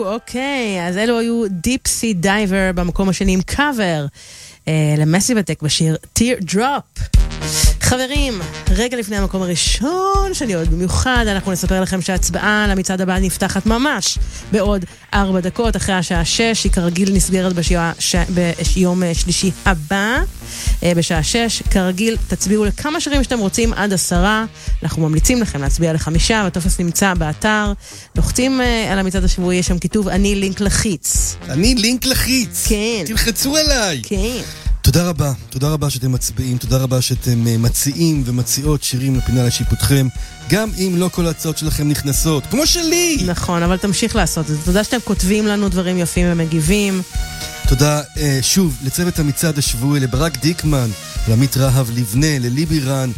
אוקיי, אז אלו היו Deep Sea Diver במקום השני עם קאבר למסיבטק בשיר Teardrop. חברים, רגע לפני המקום הראשון שאני עוד במיוחד, אנחנו נספר לכם שההצבעה למצעד הבא נפתחת ממש בעוד 4 דקות אחרי השעה 6, היא כרגיל נסגרת ביום שלישי הבא בשעה 6. כרגיל תצביעו לכמה שירים שאתם רוצים עד 10, אנחנו ממליצים לכם להצביע ל5, והטופס נמצא באתר. לוחצים על המצעד השבועי, יש שם כיתוב אני לינק לחיץ. אני לינק לחיץ. כן. תלחצו עליי. כן. תודה רבה שאתם מצביעים, תודה רבה שאתם מציעים ומציעות שירים לפינה לשיפוטכם, גם אם לא כל ההצעות שלכם נכנסות, כמו שלי. נכון, אבל תמשיך לעשות את זה. תודה שאתם כותבים לנו דברים יפים ומגיבים. תודה שוב לצוות המצעד השבועי, לברק דיקמן, לעמית רהב לבנה, לליבי רן,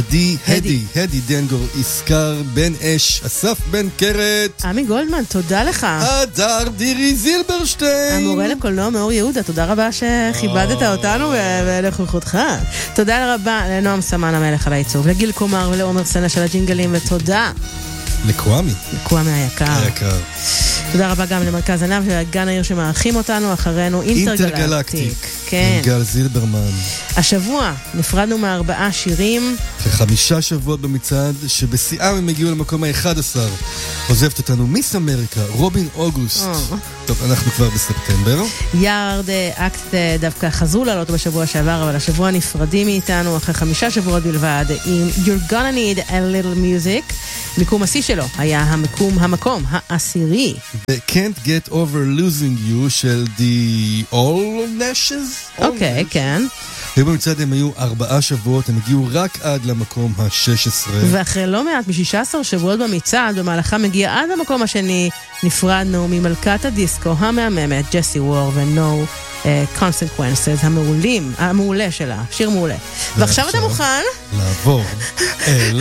הדי דנגור, איסקר בן אש, אסף בן קרת, עמי גולדמן, תודה לך. הדר דירי זילברשטיין, המורה לקולנוע מאור יהודה, תודה רבה שכיבדת אותנו ולנוכחותך. תודה רבה לנועם סמן המלך על העיצוב, לגיל קומר ולעומר סנה של הג'ינגלים, ותודה לקוואמי היקר. תודה רבה גם למרכז ענב והגן העיר שמארחים אותנו. אחרינו אינטרגלקטיק, כן, גל זילברמן. השבוע נפרדנו מ4 שירים אחרי 5 שבועות במצעד שבשיאם הם הגיעו למקום ה-11. עוזבת אותנו מיס אמריקה רובין אוגוסט. טוב, אנחנו כבר בספטמבר. יארד אקט דווקא חזרו לעלות בשבוע שעבר, אבל השבוע נפרדים מאיתנו אחרי 5 שבועות בלבד עם You're Gonna Need a Little Music. מיקום השיא שלו היה המקום העשירי. Can't Get Over Losing You של The All Nashes. אוקיי, כן. היו במצעד, הם היו 4 שבועות, הם הגיעו רק עד למקום ה-16. ואחרי לא מעט מ-16 שבועות במצעד, במהלכה מגיע עד למקום השני, נפרדנו ממלכת הדיסקו המהממת, ג'סי וור ו-No Consequences, המעולה שלה, שיר מעולה. ועכשיו אתה מוכן? לעבור אל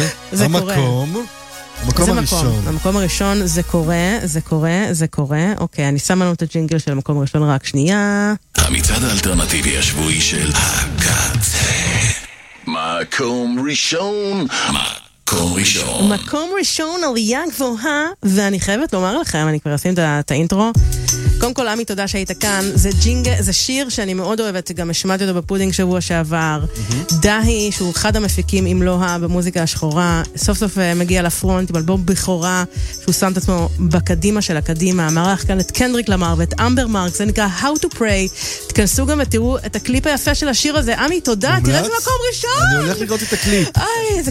המקום הראשון. זה קורה. אוקיי, אני שמה לנו את הג'ינגל של המקום הראשון רק שנייה. המצעד האלטרנטיבי השבועי של הקצה. מקום ראשון, עלייה גבוהה, ואני חייבת לומר לכם, אני כבר אשים את האינטרו. קודם כל, עמי, תודה שהיית כאן. זה שיר שאני מאוד אוהבת, גם השמעתי אותו בפודינג שבוע שעבר. דהי, שהוא אחד המפיקים, אם לא במוזיקה השחורה, סוף סוף מגיע לפרונט עם אלבום בכורה, שהוא שם את עצמו בקדימה של הקדימה. מארח כאן את קנדריק למר ואת אמבר מרקס, זה נקרא How to Pray. תכנסו גם ותראו את הקליפ היפה של השיר הזה. עמי, תודה, תראה את זה מקום ראשון. אני הולך לראות את הקליפ.